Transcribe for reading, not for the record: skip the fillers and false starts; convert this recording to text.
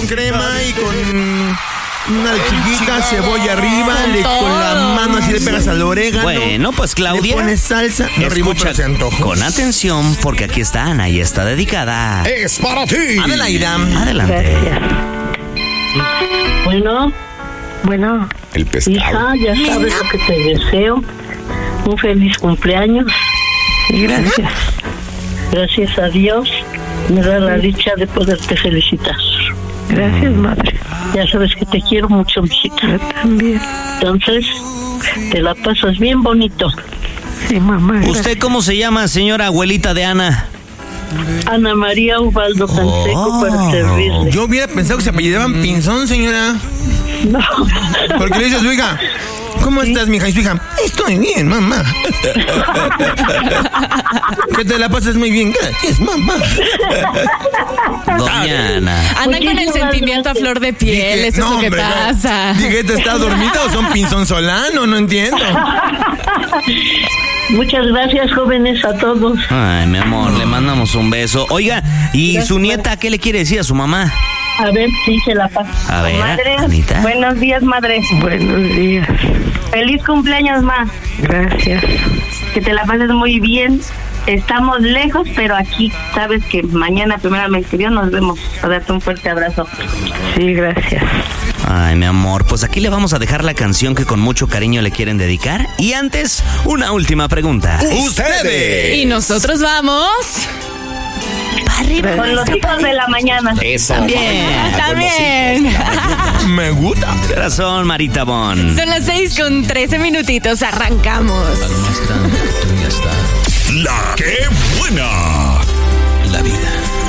con crema y con una lechuguita, cebolla arriba, con la mano así le pegas al orégano. Bueno, pues Claudia, le pones salsa, no rimó, pero se antojó. Con atención, porque aquí está Ana y está dedicada. ¡Es para ti! Adelaida. Adelante. Bueno, El pescado. hija, ya sabes lo que te deseo. Un feliz cumpleaños. Gracias. Gracias a Dios me da la dicha de poderte felicitar. Gracias, madre. Ya sabes que te quiero mucho, mijita. Yo también. Entonces, te la pasas bien bonito. Sí, mamá. ¿Usted cómo se llama, señora abuelita de Ana? Ana María Ubaldo Canseco para servirle. Yo hubiera pensado que se apellidaban Pinzón, señora. No. Porque le dices, su hija, ¿cómo estás, mija? Y su hija, estoy bien, mamá. Que te la pases muy bien, gracias, mamá. Doña Ana. Andan con el sentimiento a flor de piel, Dije, eso es lo que hombre, pasa. Dije, ¿te está dormida o son Pinzón Solano? No entiendo. Muchas gracias, jóvenes, a todos. Ay, mi amor, le mandamos un beso. Oiga, ¿y su nieta qué le quiere decir a su mamá? A ver si se la pasa. A ver, Madre, Anita. buenos días, madre. Buenos días. Feliz cumpleaños, ma. Gracias. Que te la pases muy bien. Estamos lejos, pero aquí sabes que mañana, primeramente Dios, nos vemos. A darte un fuerte abrazo. Sí, gracias. Ay, mi amor, pues aquí le vamos a dejar la canción que con mucho cariño le quieren dedicar. Y antes, una última pregunta. ¡Ustedes! Y nosotros vamos. Con los hijos de la mañana. Eso. También. Me gusta. Corazón, Marita Bon. Son las 6:13. Arrancamos. La que buena.